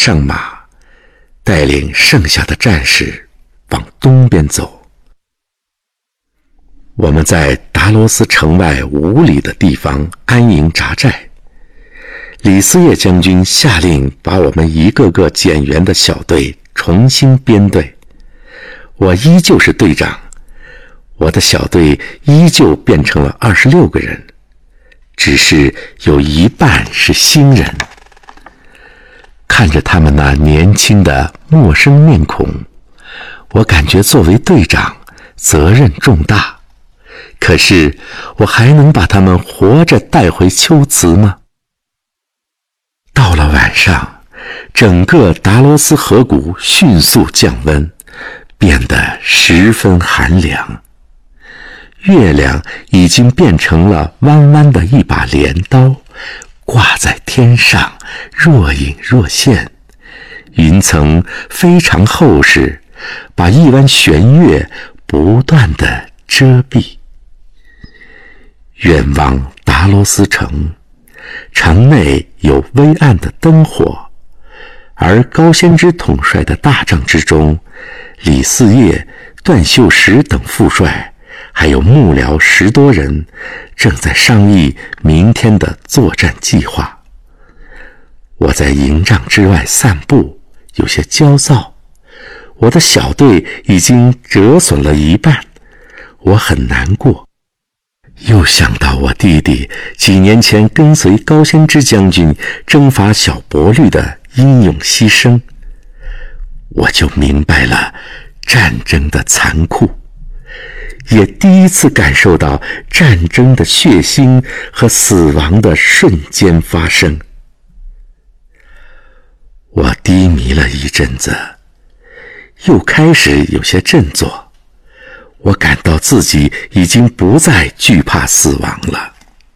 上马，带领剩下的战士往东边走。我们在达罗斯城外5里的地方安营扎寨。李嗣业将军下令把我们一个个减员的小队重新编队，我依旧是队长，我的小队依旧变成了26个人，只是有一半是新人。看着他们那年轻的陌生面孔，我感觉作为队长责任重大，可是我还能把他们活着带回秋瓷吗？到了晚上，整个达罗斯河谷迅速降温，变得十分寒凉。月亮已经变成了弯弯的一把镰刀，挂在天上，若隐若现。云层非常厚实，把一弯弦月不断地遮蔽。远望达罗斯城，城内有微暗的灯火，而高仙芝统帅的大帐之中，李嗣业、段秀实等副帅还有幕僚10多人正在商议明天的作战计划。我在营帐之外散步，有些焦躁。我的小队已经折损了一半，我很难过。又想到我弟弟几年前跟随高仙芝将军征伐小薄律的英勇牺牲，我就明白了战争的残酷，也第一次感受到战争的血腥和死亡的瞬间发生。我低迷了一阵子，又开始有些振作。我感到自己已经不再惧怕死亡了。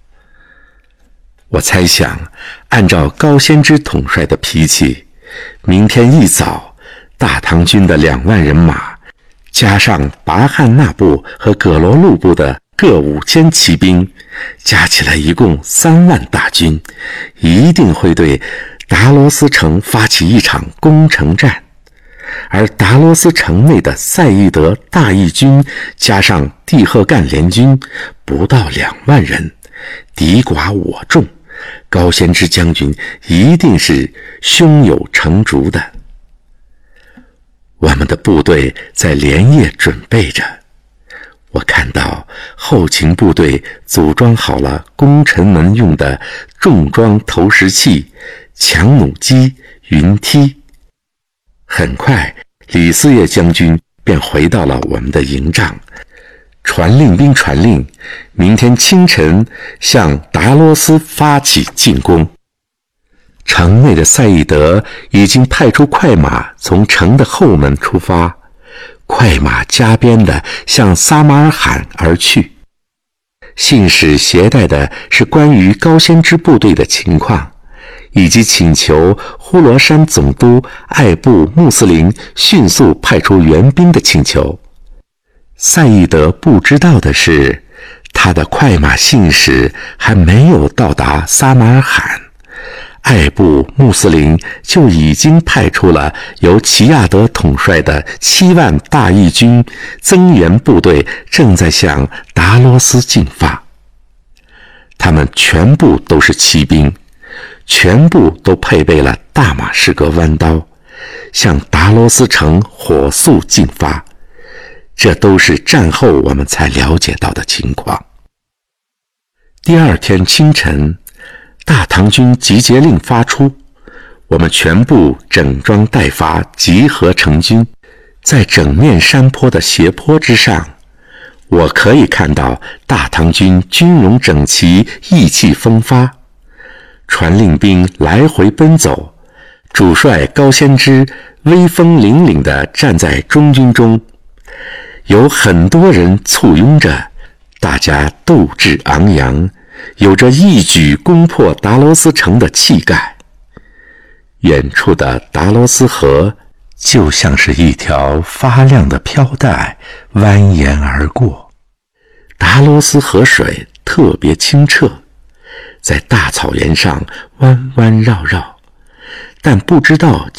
我猜想，按照高仙芝统帅的脾气，明天一早，大唐军的2万人马，加上拔汉那部和葛罗路部的各5000骑兵，加起来一共3万大军，一定会对达罗斯城发起一场攻城战。而达罗斯城内的赛义德大义军加上蒂赫干联军不到2万人，敌寡我众，高仙芝将军一定是胸有成竹的。我们的部队在连夜准备着，我看到后勤部队组装好了攻城门用的重装投石器、强弩机、云梯。很快，李嗣业将军便回到了我们的营帐，传令兵传令，明天清晨向达罗斯发起进攻。城内的赛义德已经派出快马从城的后门出发，快马加鞭地向撒马尔罕而去。信使携带的是关于高仙芝部队的情况，以及请求呼罗珊总督艾布穆斯林迅速派出援兵的请求。赛义德不知道的是，他的快马信使还没有到达撒马尔罕，艾布穆斯林就已经派出了由齐亚德统帅的7万大义军增援部队，正在向达罗斯进发。他们全部都是骑兵，全部都配备了大马士革弯刀，向达罗斯城火速进发。这都是战后我们才了解到的情况。第2天清晨，大唐军集结令发出，我们全部整装待发，集合成军。在整面山坡的斜坡之上，我可以看到大唐军军容整齐，意气风发。传令兵来回奔走，主帅高仙芝威风凛凛地站在中军中，有很多人簇拥着，大家斗志昂扬，有着一举攻破达罗斯城的气概。远处的达罗斯河就像是一条发亮的飘带蜿蜒而过，达罗斯河水特别清澈，在大草原上弯弯绕绕，但不知道